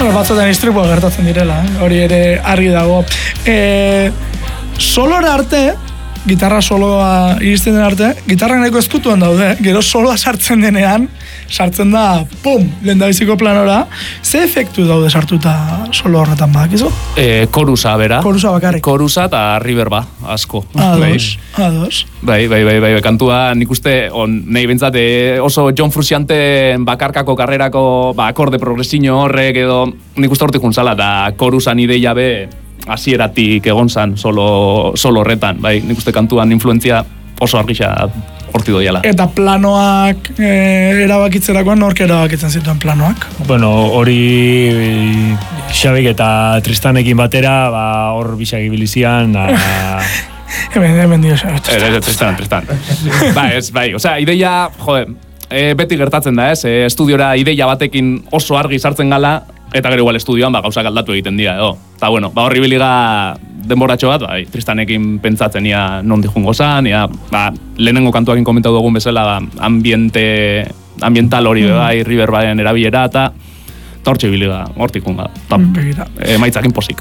Batzuetan istripua gertatzen direla, hori ere argi dago. Solora arte, gitarra soloa iristen den arte, gitarrak nahiko ezkutuan daude, gero soloa sartzen denean, sartzen da, pum, lehendabiziko planora, ze efektu daude sartuta solo horretan badakizu? Korusa, bera. Korusa bakarrik. Korusa eta riberba, asko. Ados. Bai, kantua nik uste, nahi bintzat, oso John Frusciante bakarkako karrerako akorde progresiño horrek edo nik uste hortik juntzala, eta korusan ideia be, hasieratik egon zan solo horretan, bai, nik uste kantuan influentzia oso argisa horti doiala. Eta planoak erabakitzerakoan nork erabakitzen zituen planoak? Bueno, hori Xabik eta Tristanekin batera, hor bisak ibilizian, hemen dio Xabik. Tristan. Bai, osea, ideia, beti gertatzen da, estudiora ideia batekin oso argi sartzen gala, eta gero igual estudioan gauzak aldatu egiten dira, edo. Eta bueno, horri biliga denboratxo bat, Tristanekin pentsatzen ia non dijungo zan, lehenengo kantuakin komentatu dugun bezala ambiental hori bai, riverbaren erabilera, eta hortxe biliga, hortik unga. Maitzakin posik.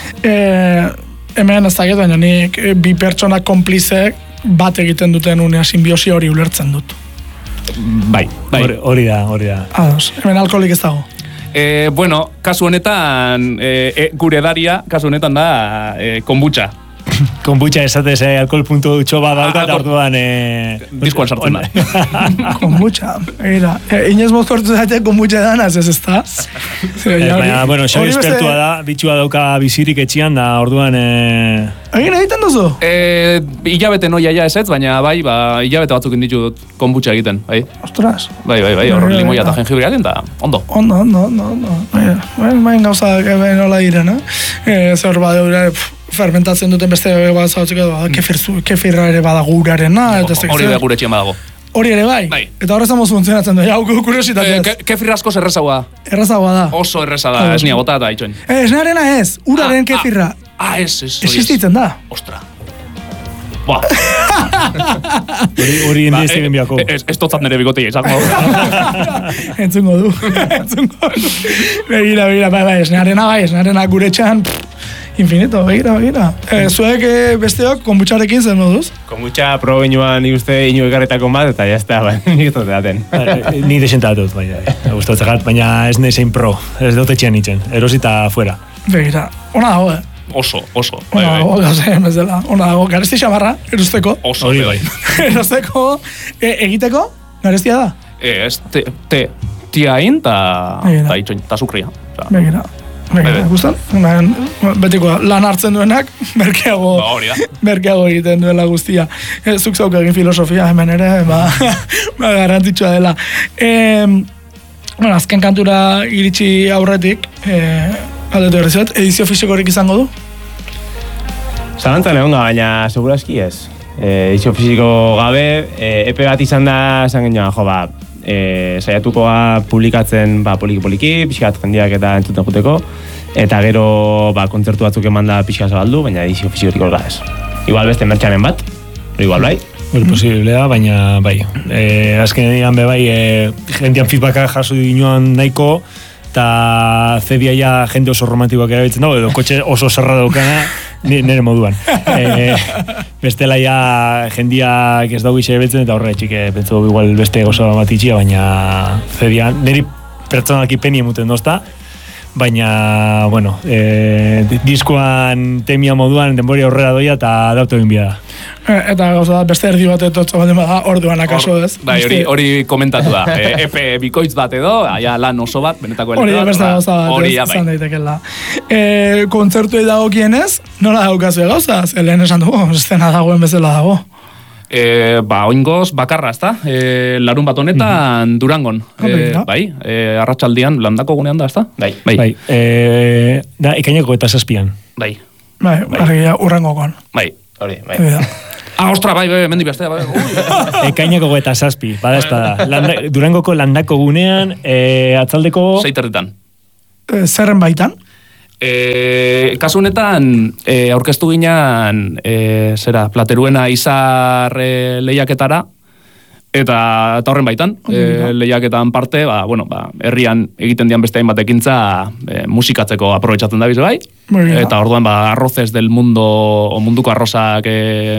Hemen ez dakit, baina nik bi pertsona konplizek bat egiten duten unea simbiosi hori ulertzen dut. Bai. Hori da. Ados, hemen alkoholik ez dago. Bueno, kasu honetan, gure edaria, kasu honetan da, kombucha. Kombucha esatez, alkohol puntu dutxo bat daukat, orduan... Diskoan sartzen da. Kombucha, Inez mozkortu daite kombucha danaz, ez da? Bueno, Xabi espertua da, bitxua dauka bizirik etxian, da orduan... Egin egiten duzu? Hilabete noia ez ez, baina bai, hilabete batzuk inditu kombucha egiten, bai. Ostras. Bai, hor limoia eta jengibre egiten, da, ondo. Ondo. Baina gauza, nola diren, zer badeure... fermentatzen duten beste bat zautzeko edo, kefirra ere badago urarena. Hori da gure etxean badago. Hori ere bai? Eta horrez amoz funtzionatzen du, kuriositateaz. Kefirra askoz errezagoa. Errezagoa da. Oso erreza da, esnia bota eta itxoen. Esnearena ez, uraren kefirra. Ez. Existitzen da. Ostra. Hori indizien biako. Ez totzat nire bigotia izango. Entzungo du. Begira, esnearena gure txan. Infinito, begira. Zuek besteok konbutxarekin zen moduz? Konbutxa probo inoan ikuste ino ekarretako bat, eta jazta, nik ez daten. Ni desentatut, baina ez nezein pro, ez dut etxean itzen, erosita fuera. Begira, ona dago, Oso. Ona dago, gauzen bezala. Ona dago, garesti xamarra, erosteko. Oso, bai. Erosteko, egiteko, garestia da? Ez, tiain, eta itxoin, eta sukria. Begira. Gustan? Betikoa, lan hartzen duenak, merkeago egiten duela guztia. Zuk zauk egin filosofia hemen ere, garrantzitsua dela. Azken kantura iritsi aurretik, aldetu errezet, edizio fisikorik izango du? Zalantzan egon baina segurazki ez. Edizio fisiko gabe, epe bat izan da, esan genioan, saiatukoa publikatzen poliki, pixkat jendeak eta entzuten juteko, eta gero kontzertu batzuk eman da pixka zabaldu, baina edizio fisikorik orga ez. Igual beste mertxanen bat, igual bai. Posiblea, baina bai. Azken egan bai, jendean feedbacka jaso ginoan nahiko, eta zedia ja jende oso romantikoak erabiltzen dago, edo kotxe oso zerra daukana, nire moduan. Bestela ja jendiak ez dago erabiltzen, eta horre txike, pentsu igual beste gozo bat itxia, baina zedia, niri pertsonalki peni emuten dozta, baina, bueno, diskoan temia moduan denbori aurrera doia eta adaptu egin bia da. Eta gauza da, beste erdi bat etotza bat bada, orduan akaso ez. Bai, hori komentatu da. Epe bikoitz bat edo, lan oso bat, benetako hori da beste gauza bat, izan daitekela. Kontzertu dagokienez, nola daukazu gauza? Lehen esan dugu, estena dagoen bezala dago. Oingoz bakarra, ezta? Larun bat honetan Durangon. Bai, arratsaldean landako gunean da, ezta? Bai. Da, ekaineko eta 7an. Bai. Bai, urrengokoan. Bai, hori, bai. Ostra, bai, mendi bestea, bai. Ekaineko eta 7, bada espada. Durangoko landako gunean, atzaldeko... 6:00. Zerren baitan? Kasu honetan, aurkeztu ginean, Plateruena Izar lehiaketara, Eta horren baitan, lehiaketan parte, herrian egiten dian beste hainbat ekintza musikatzeko aprobetxatzen da bize bai. Eta orduan, arrozes del mundo, o munduko arrozak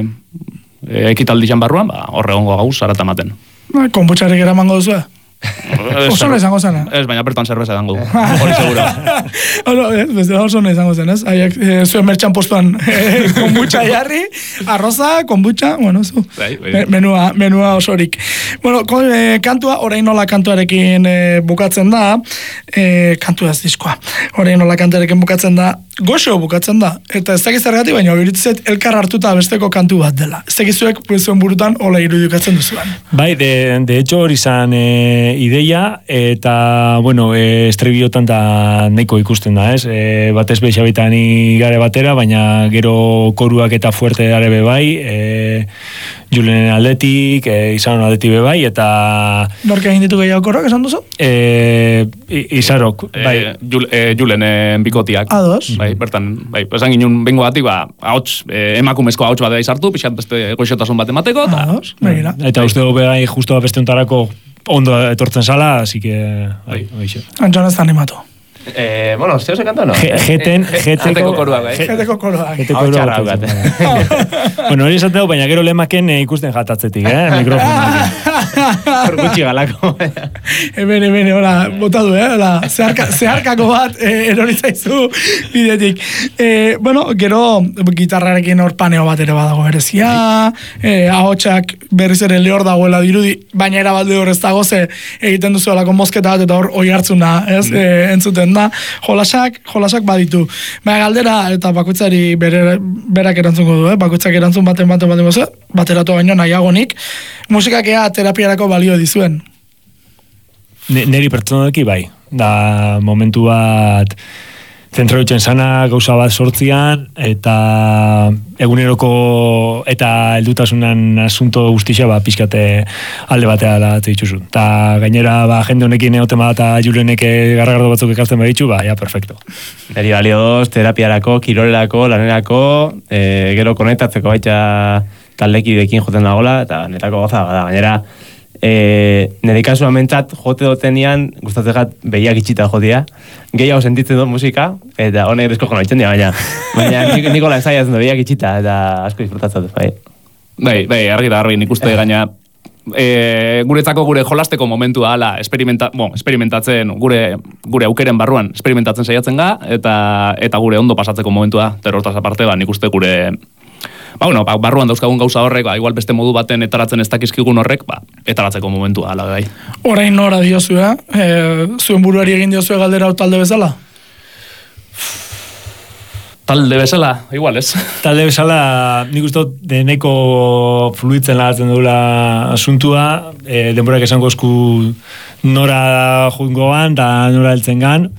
ekitaldi barruan, horre gongo gauz, zarata maten. Konbutxarek eramango duzu, oso no izango zena. Ez, baina bertan zerbeza dango. Hori segura. Oso no izango zen, ez? Haiek zuen mertxan postuan konbutxa jarri, arroza, konbutxa, bueno, zu. Menua osorik. Bueno, kantua, orain nola kantuarekin bukatzen da, kantua ez diskoa. Orain nola kantuarekin bukatzen da, goxo bukatzen da. Eta ez dakiz zergatik, baina biritzet elkar hartuta besteko kantu bat dela. Ez dakizuek zuen burutan hola irudikatzen duzuan. Bai, de hecho hori izan ideia, eta, bueno, estribillotan da nahiko ikusten da, ez? Batez beixabitan igare batera, baina gero koruak eta fuerte dare bebai, Julenen aldetik, Izaron aldetik bebai, eta... Nork egin ditu gehiago korrak, esan duzu? Izarok, bai. Julenen bikotiak. Ados. Bai, bertan, bai, esan ginen bengo batik, ahots, emakumezko ahots bat da izartu, pixat beste goxotasun bat emateko, eta... Ados, begira. Eta uste dugu bebai, justo beste untarako ondo etortzen sala, así que... Antxon ez da animatu. Bueno, zeo se kanta, no? Jeteko koruak, bai. Jeteko koruak. Hau txarra haukat. Bueno, hori esaten dugu, baina gero lehemaken ikusten jatatzetik, mikrofonak. Hor gutxi galako. Hemen, hola, bota du, hola, zeharkako bat eroritzaizu bidetik. Bueno, gero gitarrarekin hor paneo bat ere badago berezia, ahotsak berriz ere lehor dagoela dirudi, baina era bat lehor ez dago, ze egiten duzu alako mozketa bat eta hor oi hartzuna, ez, entzuten da, jolasak baditu. Baina galdera, eta bakoitzari berak erantzungo du, bakoitzak erantzun baten bateratu baino nahiagonik, musikak ea terapiarako balio dizuen. Neri pertsonalki bai, da momentu bat zentrautzen sana gauza bat sortzian, eta eguneroko eta heldutasunan asunto guztia pixkate alde batea latze dituzu. Eta gainera jende honekin egoten eta Julenek garragardo batzuk ekartzen baditu, ja, perfecto. Neri balio doz, terapiarako, kirolerako, lanerako, gero konektatzeko baita taldekidekin joten dagoela, eta netako goza da. Gainera, nire kasua mentzat jote dotenian gustatzen gat behiak itxita jotia, gehiago sentitzen dut musika, eta honek desko jona itxen dira, baina Nikola ensaiatzen dut behiak itxita, eta asko disfrutatzen dut, bai. Bai, argi da, nik uste gaina guretzako gure jolasteko momentua ala experimentatzen gure aukeren barruan experimentatzen saiatzen ga, eta gure ondo pasatzeko momentua, terrortaz aparte, nik uste gure barruan dauzkagun gauza horrek, igual beste modu baten etaratzen ez dakizkigun horrek, etaratzeko momentua, ala bai. Orain nora diozu, zuen buruari egin diozue galdera hau talde bezala? Talde bezala, igual ez. Talde bezala, nik uste deneko fluitzen lagatzen duela asuntua, denborak esango esku nora joingoan, eta nora heltzen gan,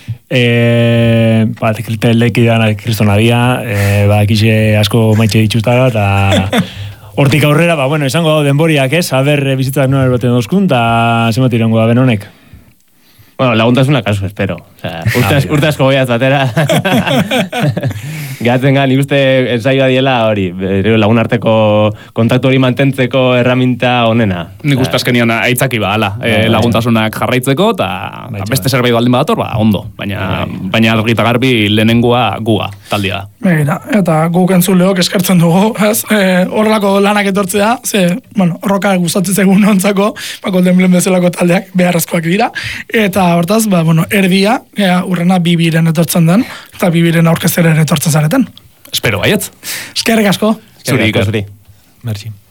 leki dana kristonadia, kixe asko maitxe dituztara, eta hortik aurrera, esango denboriak ez, aber bizitzak nora erbaten dozkun, eta zemat irango da benonek. Bueno, laguntasuna kasu, espero. Urte asko goiaz batera. Gehatzen gan, ikuste ensaioa diela hori, lagun arteko kontaktu hori mantentzeko erraminta onena. Nik uste azkenian aitzaki laguntasunak jarraitzeko, eta beste zerbait baldin badator, ondo. Baina argita garbi lehenengoa guga, taldia. Begira, eta guk entzuleok eskertzen dugu, ez? Horrelako lanak etortzea, roka gustatzen zegoen nontzako, Golden Blend bezalako taldeak beharrezkoak dira, eta hortaz, erdia, urrena bibiren etortzen den, eta bibiren aurkezeren etortzen zareten. Espero, baiet. Eskerrik asko. Zuri. Merci.